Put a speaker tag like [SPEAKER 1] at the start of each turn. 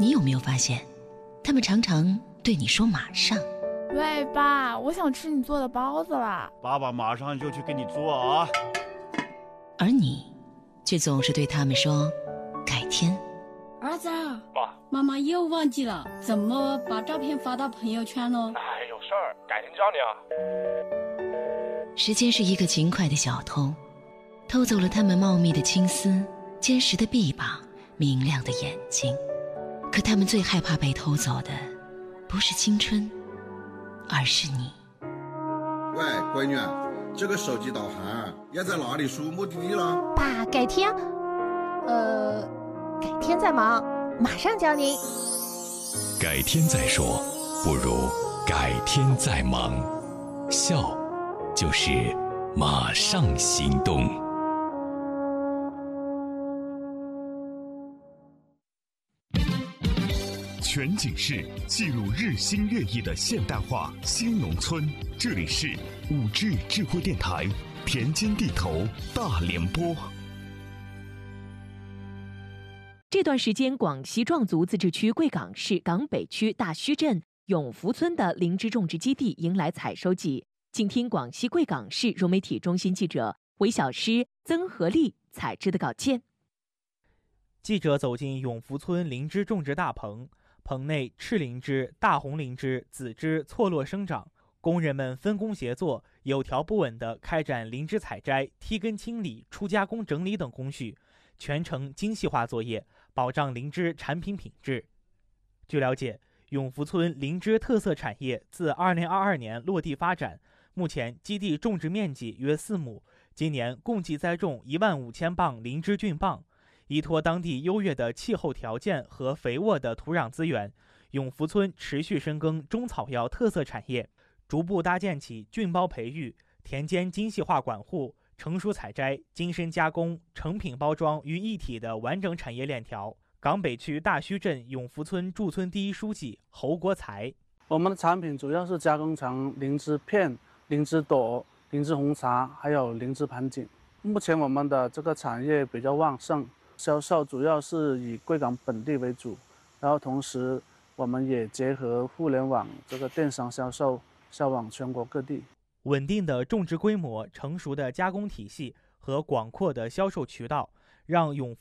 [SPEAKER 1] 你有没有发现，他们常常对你说马上。
[SPEAKER 2] 喂，爸，我想吃你做的包子啦。
[SPEAKER 3] 爸爸马上就去给你做啊。
[SPEAKER 1] 而你却总是对他们说改天。
[SPEAKER 4] 儿子，
[SPEAKER 5] 爸，
[SPEAKER 4] 妈妈又忘记了，怎么把照片发到朋友圈呢？
[SPEAKER 5] 有事儿，改天教你啊。
[SPEAKER 1] 时间是一个勤快的小偷，偷走了他们茂密的青丝、坚实的臂膀、明亮的眼睛。可他们最害怕被偷走的，不是青春，而是你。
[SPEAKER 6] 喂，闺女，这个手机导航要在哪里输目的地了？
[SPEAKER 7] 爸，改天，改天再忙，马上教您。
[SPEAKER 8] 改天再说，不如改天再忙。笑，就是马上行动。
[SPEAKER 9] 全景式记录日新月异的现代化新农村，这里是5G 智慧电台田间地头大联播。
[SPEAKER 10] 这段时间，广西壮族自治区贵港市港北区大圩镇永福村的灵芝种植基地迎来采收季，请听广西贵港市融媒体中心记者韦小诗、曾和丽采制的稿件。
[SPEAKER 11] 记者走进永福村灵芝种植大棚，棚内赤灵芝、大红灵芝、紫芝错落生长，工人们分工协作，有条不紊地开展灵芝采摘、梯根清理、初加工整理等工序，全程精细化作业，保障灵芝产品品质。据了解，永福村灵芝特色产业自2022年落地发展，目前基地种植面积约4亩，今年共计栽种15000磅灵芝菌棒。依托当地优越的气候条件和肥沃的土壤资源，永福村持续深耕中草药特色产业，逐步搭建起菌包培育、田间精细化管护、成熟采摘、精深加工、成品包装于一体的完整产业链条。港北区大圩镇永福村驻村第一书记侯国才：
[SPEAKER 12] 我们的产品主要是加工成灵芝片、灵芝朵、灵芝红茶，还有灵芝盘锦。目前我们的这个产业比较旺盛，销售主要是以贵港本地为主，然后同时我们也结合互联网这个电商销售，销往全国各地。
[SPEAKER 11] 稳定的种植规模、成熟的加工体系和广阔的销售渠道，让永